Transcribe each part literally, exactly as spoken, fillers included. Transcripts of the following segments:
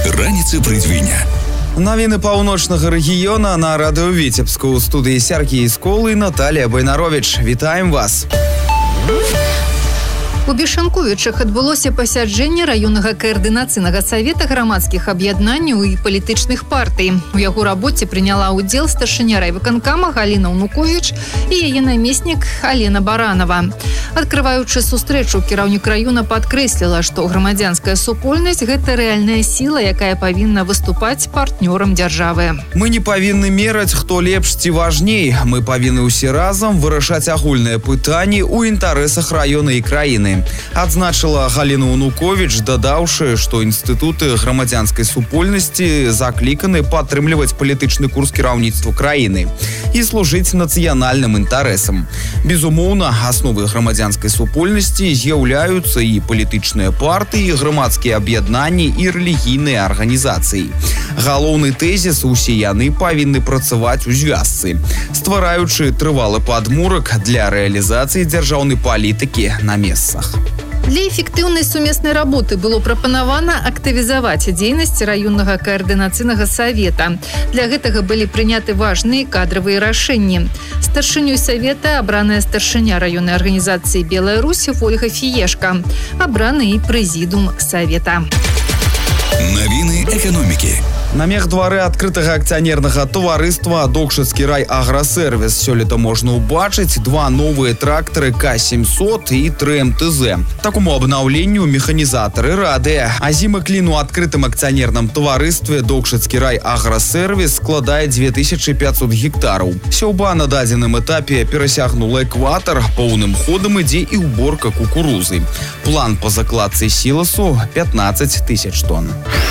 Раніцы прыдзвіня. Навіны паўночнага рэгіёна на радыё Віцебску. У студыі Сяргей Сколы і Наталія Байнаровіч. Вітаем вас! У Бешанковічах адбылося пасяджэнне раённага каардынацыйнага савета грамадскіх аб'яднанняў і палітычных партый. У яго рабоце прыняла ўдзел старшыня райвыканкама Галіна Унуковіч і яе намеснік Алена Баранова. Адкрываючы сустрэчу, кіраўнік раёна падкрэсліла, што грамадзянская супольнасць – гэта рэальная сіла, якая павінна выступаць партнёрам дзяржавы. Мы не павінны мераць, хто лепш ці важней. Мы павінны ўсе разам вырашаць агульныя пытанні ў інтарэсах раёна і краіны. Адзначыла Галіна Унуковіч, дадаўшы, што інстытуты грамадзянскай супольнасці закліканы падтрымліваць палітычны курс кіраўніцтва краіны і служыць нацыянальным інтарэсам. Безумоўна, асновай грамадзянскай супольнасці з'яўляюцца і палітычныя партыі, грамадскія аб'яднанні і рэлігійныя арганізацыі. Галоўны тэзіс – усе яны павінны працаваць у звязцы, ствараючы трывалы падмурак для рэалізацыі дзяржаўнай палітыкі на месцах. Для эфектыўнай сумеснай работы было прапанавана актывізаваць дзейнасць раённага каардынацыйнага савета. Для гэтага былі прыняты важныя кадравыя рашэнні. Старшынёй савета абраная старшыня раённай арганізацыі «Белая Русь» Ольга Фіешка. Абраны і прэзідум савета. Навіны эканомікі. На мехдвары адкрытага акцыянернага таварыства «Докшыцкі райаграсервіс» сёлета можна ўбачыць два новыя трактары К сямьсот і тры эм тэ зэ. Такому абнаўленню механізатары рады. Азімы клін у адкрытым акцыянерным таварыстве «Докшыцкі райаграсервіс» складае дзве тысячы пятьсот гектараў. Сяўба на дадзеным этапе перасягнула экватар, поўным ходам ідзе і ўборка кукурузы. План па закладцы сіласу пятнаццаць тысяч тонн.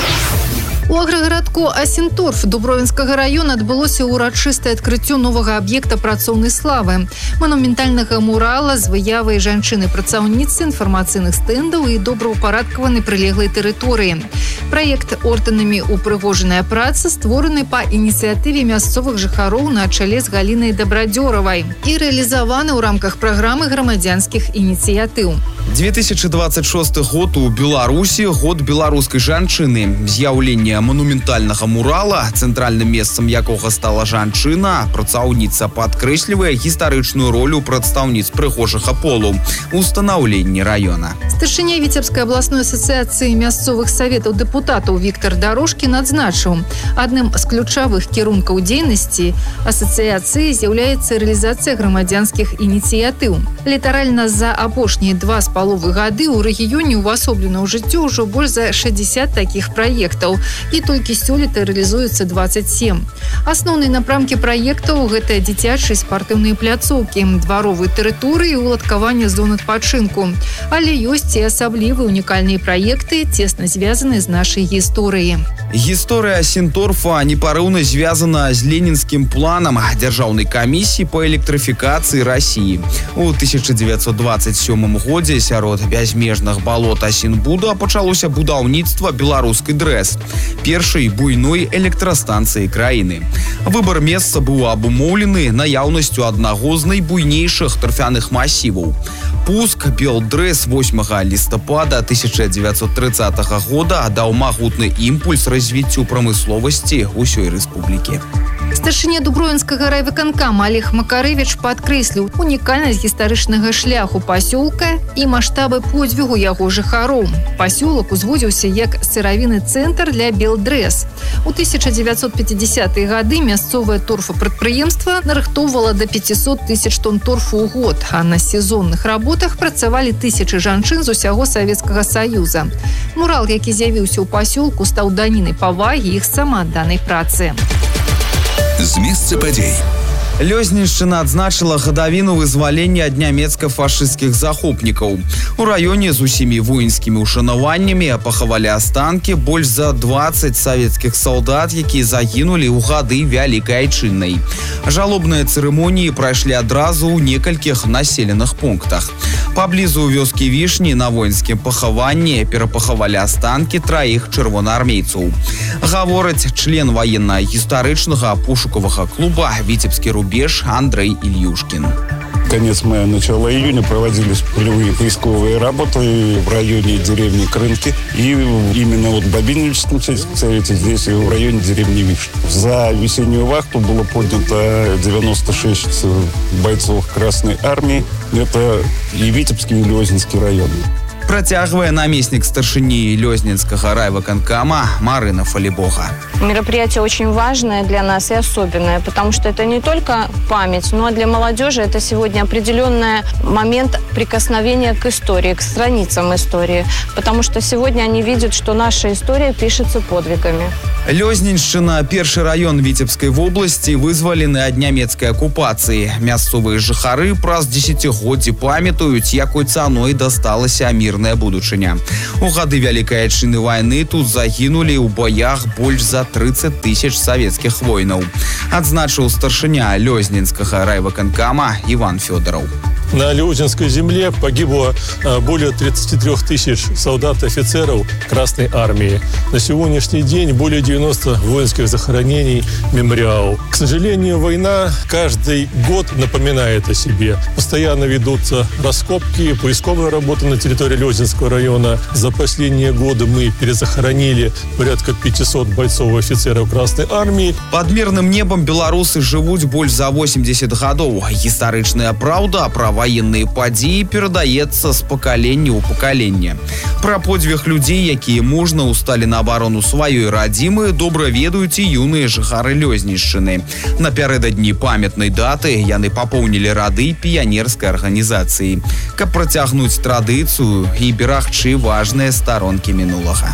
У аграгарадку Асінторф Дубровінскага раёна адбылося ўрачыстае адкрыццё новага аб'екта працоўнай славы – манументальнага мурала з выявай жанчыны-працаўніцы, інфармацыйных стэндаў і добраўпарадкаванай прылеглай тэрыторыі. Праект ордэнамі «Упрыгожаная праца» створаны па ініцыятыве мясцовых жыхароў на чале з Галінай Дабрадзёравай і рэалізаваны ў рамках праграмы грамадзянскіх ініцыятыў. две тысячи двадцать шосты год у Беларусі – год беларускай жанчыны. З'яўленне манументальнага мурала, цэнтральным месцам якога стала жанчына, працаўніца падкрэслівае гістарычную ролю прадстаўніц прыгожага полу ў станаўленні раёна. Старшыня Віцебскай абласной асацыяцыі мясцовых саветаў дэпутатаў Віктор Дарожкін адзначыў, адным з ключавых кірункаў дзейнасці асацыяцыі з'яўляецца рэалізацыя грамадзянскіх ініцыятыў. Літаральна за апошнія два з паловы гады ў рэгіёне ўвасоблена ў жыццё ўжо больш за шэсцьдзесят такіх праектаў, і толькі сёлета рэалізуецца дваццаць сем. Асноўныя напрамкі праектаў – гэта дзіцячыя спартыўныя пляцоўкі, дваровыя тэрыторыі і уладкаванне зон адпачынку. Але ёсць і асаблівыя унікальныя праекты, цесна звязаныя з нашай гісторыяй. Гісторыя Асінторфа непарыўна звязана з ленінскім планам Дзяржаўнай камісіі па электрыфікацыі Расіі. У тысяча дзевяцьсот дваццаць сёмым годзе сярод бязмежных балот Асінбуда пачалося будаўніцтва беларускай ДРЭС, першай буйной электрастанцыі краіны. Выбар месца быў абумоўлены наяўнасцю аднаго з найбуйнейшых тарфяных масіваў. Пуск Белдрэс восьмага лістапада тысяча дзевяцьсот трыццатага года даў магутны імпульс развіццю прамысловасці ўсёй рэспублікі. Старшыня Дубровінскага райвыканкама Олег Макарэвіч падкрэсліў унікальнасць гістарычнага шляху пасёлка і маштабы подзвігу яго жыхароў. Пасёлак узводзіўся як сыравінны цэнтр для Белдрэс. У тысяча дзевяцьсот пяцідзясятыя гады мясцовае торфапрадпрыемства нарыхтоўвала да пяцісот тысяч тонн торфу ў год, а на сезонных работах працавалі тысячы жанчын з усяго Савецкага Саюза. Мурал, які з'явіўся ў пасёлку, стаў данінай павагі іх самаадданай працы. З месца падзей. Лёзненшчына адзначыла гадавіну вызвалення ад нямецка-фашысцкіх захопнікаў. У раёне з усімі воінскімі ўшанаваннямі пахавалі астанкі больш за дваццаць савецкіх салдат, якія загінулі ў гады Вялікай Айчыннай. Жалобныя цырымоніі прайшлі адразу ў некалькіх населеных пунктах. Паблізу вёскі Вішні на воінскім пахаванні перапахавалі астанкі траіх чырвонаармейцаў. Гаворыць член ваенна-гістарычнага пошукавага клуба «Віцебскі рубеж» Андрэй Ільюшкін. Конец мая, начало июня проводились полевые поисковые работы в районе деревни Крынки и именно вот в Бабиневичском сельском совете, здесь в районе деревни Вишня. За весеннюю вахту было поднято девяносто шесть бойцов Красной Армии. Это и Витебский, и Лёзнинский район. Працягвае наместник старшыни Лёзнинскага райвыканкама Марина Фалибога. Мероприятие очень важное для нас и особенное, потому что это не только память, но и для молодежи это сегодня определенный момент прикосновения к истории, к страницам истории, потому что сегодня они видят, что наша история пишется подвигами. Лёзниншчына – першы раён Витебской области, вызвалены ад нямецкай акупацыі. Мясцовыя жыхары праз дзесяцігоддзі памятаюць, якой цаной дасталася мірная будучыня. У гады Вялікай Адчыны вайны тут загінулі ў боях больш за тридцать тысяч савецкіх воінаў. Адзначыў старшыня Лёзнинскага райвыканкама Иван Федоров. На Лёзнинской земле погибло более тридцати трёх тысяч солдат и офицеров Красной Армии. На сегодняшний день более девяноста воинских захоронений, мемориалов. К сожалению, война каждый год напоминает о себе. Постоянно ведутся раскопки, поисковая работа на территории Лёзнинского района. За последние годы мы перезахоронили порядка пятисот бойцов и офицеров Красной Армии. Под мирным небом белорусы живут больше за восемьдесят годов. Историчная правда про военные падзеі передаецца з пакалення ў пакаленне. Пра подзвіг людзей, якія мужна усталі на абарону сваёй радзімы, добра ведаюць і юныя жыхары Лёзнішчыны. Напярэдадні памятнай даты яны папоўнілі рады піянерскай арганізацыі, каб працягнуць традыцыю і берагчы важныя старонкі мінулага.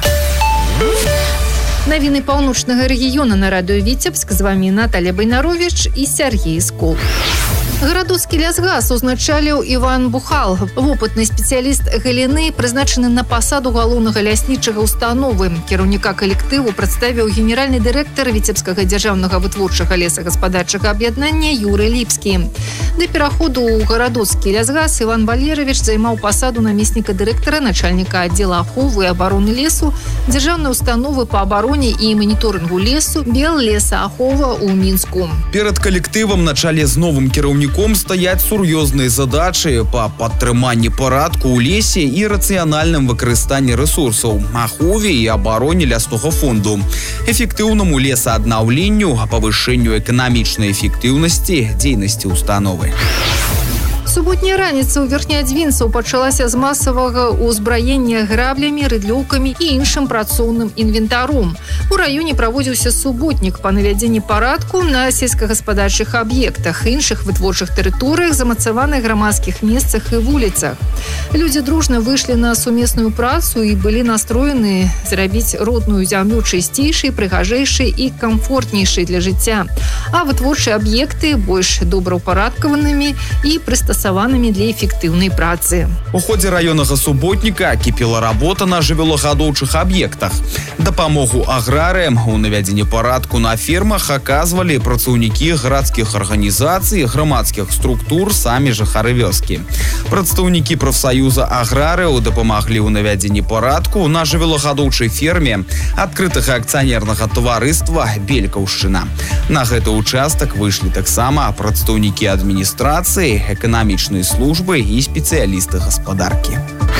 Навіны паўночнага рэгіёна на радыё Віцебск. З вамі Наталья Байнарович і Сергей Скол. Гарадоцкі лясгас узначаліў Іван Бухал. Вопытны спецыяліст галіны прызначаны на пасаду галоўнага ляснічага установы. Кіраўніка калектыву прадставіў генеральны дырэктар Віцебскага дзяржаўнага вытворчага лесагаспадарчага аб'яднання Юрый Ліпскі. Да пераходу ў гарадоцкі лясгас Іван Валерьевич займаў пасаду намесніка дырэктара, начальніка аддзела аховы і абароны лесу дзяржаўнай установы па абароне і маніторынгу лесу Беллесаахова ў Мінску. Перад калектывам на чале з новым кіраўніком стаяць сур'ёзныя задачы па падтрыманні парадку ў лесе і рацыянальным выкарыстанні рэсурсаў, ахове і абароне ляснога фонду, эфектыўнаму лесааднаўленню, павышэнню эканамічнай эфектыўнасці дзейнасці установы. Суботняя раніца ў Верхнеадзвінцаў пачалася з масавага ўзбраення граблямі, рыдлёўкамі і іншым працоўным інвентаром. У раёне праводзіўся суботнік па навядзенні парадку на сельскагаспадарчых аб'ектах, іншых вытворчых тэрыторыях, замацаваных грамадскіх месцах і вуліцах. Людзі дружна выйшлі на сумесную працу і былі настроены зрабіць родную зямлю чысцейшай, прыгажэйшай і камфортнейшай для жыцця, а вытворчыя аб'екты больш добраўпарадкаванымі і прыстасаванымі для эфектыўнай працы. У ходзе раённага суботніка кіпела работа на жывёлагадоўчых аб'ектах. Дапамогу аграрыям у навядзенні парадку на фермах аказвалі працаўнікі гарадскіх арганізацый, грамадскіх структур, самі жыхары вёскі. Прадстаўнікі прафсаюза аграрыяў дапамаглі ў навядзенні парадку на жывёлагадоўчай ферме адкрытага акцыянернага таварыства «Белькаўшчына». На гэты участак выйшлі таксама прадстаўнікі адміністрацыі, эканамічнай службы і спецыялісты гаспадаркі.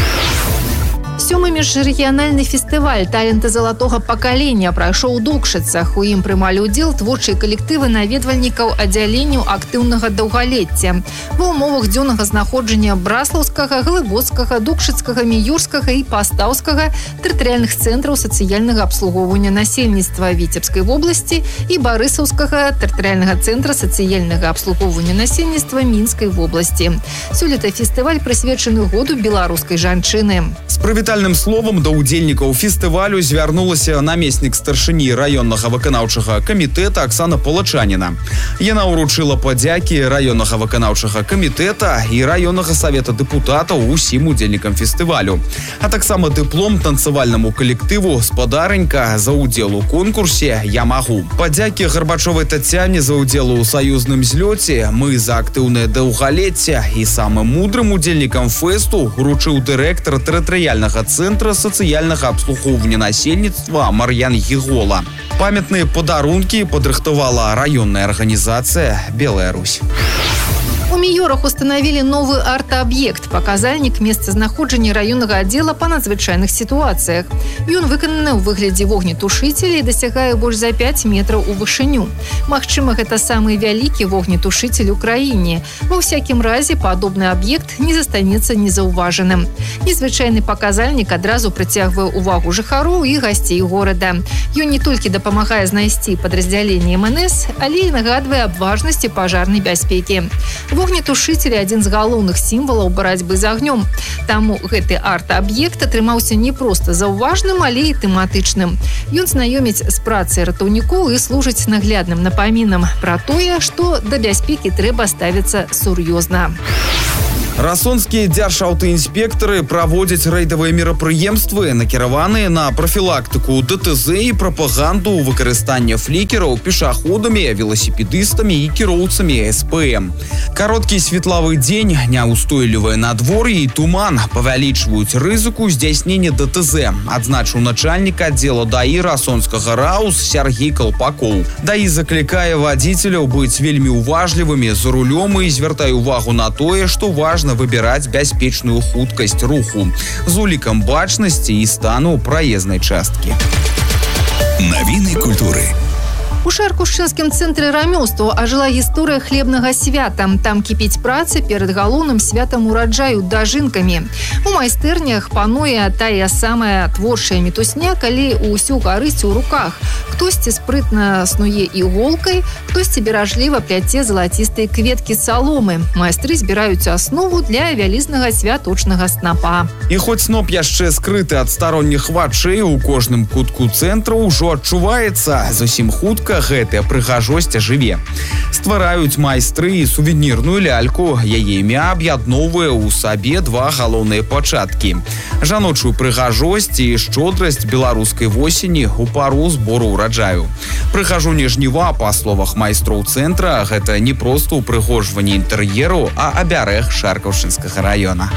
Сёмы міжрэгіянальны фестываль «Таленты залатога пакалення» прайшоў у Докшыцах. У ім прымалі ўдзел творчыя калектывы наведвальнікаў аддзяленняў актыўнага даўгалецця. Ва ўмовах дзённага знаходжання Браслаўскага, Глыбоцкага, Докшыцкага, Міюрскага і Пастаўскага тэрытарыяльных цэнтраў сацыяльнага абслугоўвання насельніцтва Віцебскай вобласці і Барысаўскага тэрытарыяльнага цэнтра сацыяльнага абслугоўвання насельніцтва Мінскай вобласці. Сёлета фестываль прысвечаны году беларускай жанчыны. З прывітальным словам да ўдзельнікаў фестывалю звярнулася намеснік старшыні раённага выканаўчага камітэта Аксана Палачаніна. Яна ўручыла падзякі раённага выканаўчага камітэта і раённага савета дэпутатаў усім удзельнікам фестывалю, а таксама дыплом танцавальнаму калектыву «Спадарэнька» за ўдзел у конкурсе «Я магу». Падзякі Гарбачовай Тацяне за ўдзел у саюзным злёце, «Мы за актыўнае даўгалецце» і самым мудрым удзельнікам фэсту ўручыў дырэктар тэрытарыяльнага цэнтра сацыяльнага абслугоўвання насельніцтва Мар'ян Гігола. Памятныя падарункі падрыхтавала раённая арганізацыя «Белая Русь». У Міёрах установили новый арт-объект, показальник месцазнаходжання раённага отдела по надзвычайных ситуациях. Ён выкананы ў выглядзе вогнетушителя и досягае больш за пять метров у вышыню. Магчыма, гэта самый вялікі вогнетушитель у краіне. Во всякім разе, падобны аб'ект не застанецца незаўважаным. Незвычайны показальник адразу прыцягвае увагу жыхароў і гасцей горада. Ён не толькі дапамагае знайсці падраздзяленне эм эн эс, але і нагадвае аб важнасці пажарнай бяспекі. Вогнетушитель – адзін з галоўных сімвалаў барацьбы з агнём. Таму гэты арт-аб'ект атрымаўся не проста заўважным, але і тэматычным. Ён знаёміць з працай ратаўнікоў і служыць наглядным напамінам пра тое, што да бяспекі трэба ставіцца сур'ёзна. Расонскія дзяржаўтаінспектары праводзяць рэйдавыя мерапрыемствы, накіраваныя на прафілактыку дэ тэ зэ і прапаганду выкарыстання флікераў пешаходамі, веласіпедыстамі і кіроўцамі эс пэ эм. Кароткі светлавы дзень, няўстойлівае надвор'е і туман павялічваюць рызыку здзяйснення дэ тэ зэ, адзначыў начальнік аддзела ДАІ расонскага РАУС Сергей Колпаков. ДАІ заклікае вадзіцеляў быць вельмі уважлівымі за рулём і звяртае увагу на тое, што важна выбирать бяспечную хуткасць руху з улікам бачнасці і стану праезнай часткі. Навіны культуры. У Шаркушчынскім цэнтры рамёстваў ажыла гісторыя хлебнага свята. Там кіпіць праца перад галоўным святам ураджаю дажынкамі. У майстэрнях пануе тая самая творчая мітусня, калі ўсё гарыць у руках. Хтосьці спрытна снуе іголкай, хтосьці беражліва пляце залацістыя кветкі саломы. Майстры збіраюць аснову для вялізнага святочнага снапа. І хоць сноп яшчэ скрыты ад старонніх вачэй, у кожным кутку цэнтра ўжо адчуваецца зусім хутка гэтая прыгажосць жыве. Ствараюць майстры сувенірную ляльку. Яе імя аб'ядноўвае ў сабе два галоўныя пачаткі. Жаночую прыгажосць і шчодрасць беларускай восені ў пару збору ўраджаю. Прыгажунне жніва, па словах майстроў цэнтра, гэта не проста ўпрыгожванне інтэр'еру, а абярэг Шаркаўшчынскага раёна.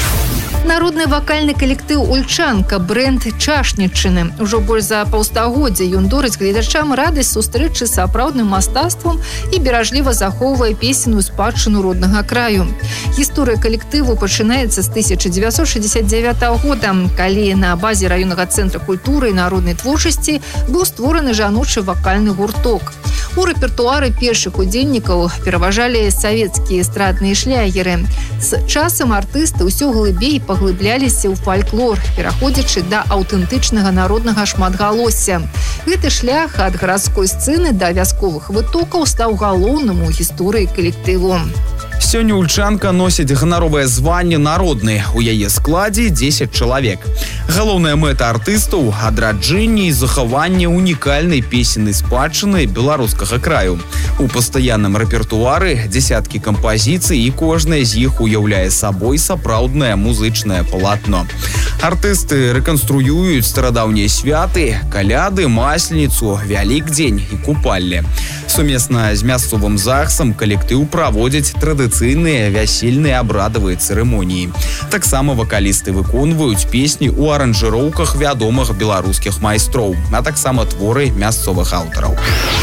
Народны вакальны калектыў «Ульчанка» брэнд Чашнічыны. Ужо больш за паўстагоддзя ён дорыць гледачам радасць сустрэчы з сапраўдным мастацтвам і беражліва захоўвае песенную спадчыну роднага краю. Гісторыя калектыву пачынаецца з тысяча дзевяцьсот шэсцьдзесят дзевятага года, калі на базе раённага цэнтра культуры і народнай творчасці быў створаны жаночы вакальны гурток. У рэпертуары першых удзельнікаў пераважалі савецкія эстрадныя шлягеры. З часам артысты ўсё глыбей паглыбляліся ў фальклор, пераходзячы да аўтэнтычнага народнага шматгалосся. Гэты шлях ад гарадской сцэны да вясковых вытокаў стаў галоўным у гісторыі калектыву. Сёння Ульчанка носіць ганаровае званне народны. У яе складзе дзесяць чалавек. Галоўная мэта артыстаў – адраджэнне і захаванне унікальнай песеннай спадчыны беларускага краю. У пастаянным рэпертуары дзесяткі кампазіцый, і кожная з іх уяўляе сабой сапраўднае музычнае палатно. Артысты рэканструююць старадаўнія святы, каляды, масленіцу, вялікдзень і купалле. Сумесна з мясцовым захсам калектыў праводзіць традыцыйныя вясельныя абрадавыя цырымоніі. Таксама вакалісты выконваюць песні ў аранжыроўках вядомых беларускіх майстроў, а таксама творы мясцовых аўтараў.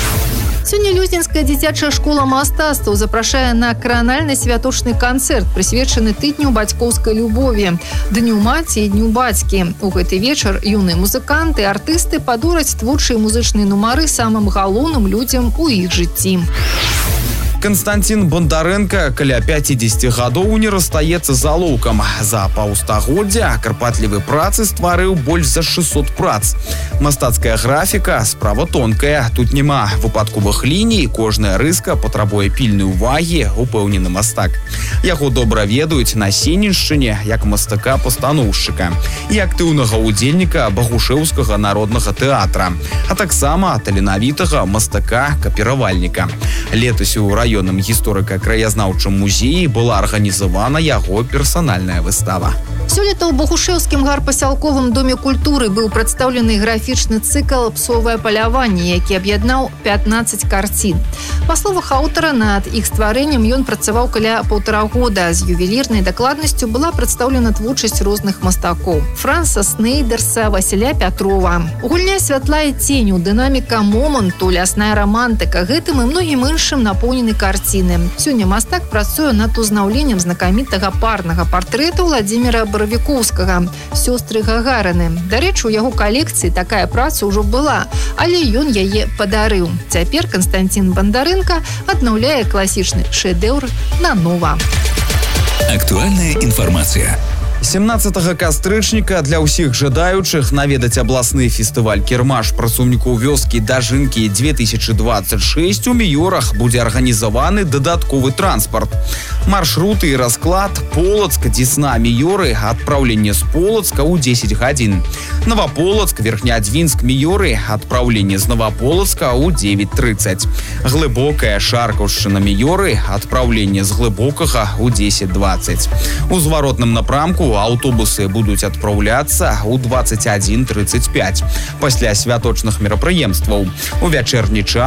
Сёння Люзінская дзіцячая школа мастацтваў запрашае на кранальны святочны канцэрт, прысвечаны тыдню бацькоўскай любові, дню маці і дню бацькі. У гэты вечар юныя музыканты, артысты падораць творчыя музычныя нумары самым галоўным людзям у іх жыцці. Константин Бондаренко каля пяцідзесяці гадоў не расстаецца з алоўкам. За паўстагоддзя карпатлівай працы стварыў больш за шэсцьсот прац. Мастацкая графіка – справа тонкая. Тут няма выпадковых ліній, кожная рыска патрабуе пільнай увагі, упэўнены мастак. Яго добра ведаюць на Сенішчыне як мастака-пастаноўшчыка і актыўнага ўдзельніка Багушэўскага народнага тэатра, а таксама таленавітага мастака-капіравальніка. Летась у раёне раённым гісторыка-краязнаўчым музеі была арганізавана яго персанальная выстава. Сёлета ў Богушэўскім гарпасялковым доме культуры быў прадстаўлены графічны цыкл «Псовае паляванне», які аб'яднаў пятнаццаць карцін. Па словах аўтара, над іх стварэннем ён працаваў каля паўтара года. З ювелірнай дакладнасцю была прадстаўлена творчасць розных мастакоў. Франца Снейдерса, Васіля Пятрова. Гульня святла і ценю, дынаміка моманту, лясная романтыка. Гэтым і многім іншым напоўнены карціны. Сёння мастак працуе над узнаўленнем знакамітага парнага партрэта Владзіміра Баравікоўскага, сёстры Гагарыны. Дарэчы, у яго калекцыі такая праца ўжо была, але ён яе падарыў. Цяпер Канстантин Бандарэнка аднаўляе класічны шэдэўр нанова. Актуальная інфармацыя. семнадцатага кастрычніка для ўсіх жадаючых наведаць абласны фестываль «Кірмаш» працаўнікоў вёскі Дажынкі две тысячы двадцать шесть у Міёрах будзе арганізаваны дадатковы транспарт. Маршруты і расклад: Полацк, Дзесна, Міёры, адпраўленне з Полацка ў дзесяць гадзін. Новополацк, Верхнеадвінск, Міёры, адпраўленне з Новополацка ў девять тридцать. Глыбокая, Шаркаўшчына, Міёры, адпраўленне з Глыбокага ў десять двадцать. У зваротным напрамку аўтобусы будуць адпраўляцца ў двадцать один тридцать пять. Пасля святочных мерапрыемстваў. У вячэрні час